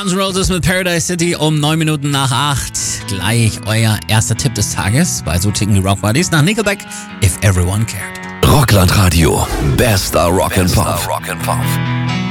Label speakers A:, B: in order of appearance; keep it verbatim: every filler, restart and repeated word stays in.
A: Guns N' Roses mit Paradise City um neun Minuten nach acht. Gleich euer erster Tipp des Tages bei So ticken die Rock Buddies nach Nickelback, If Everyone Cared.
B: Rockland Radio, bester Rock and Pop.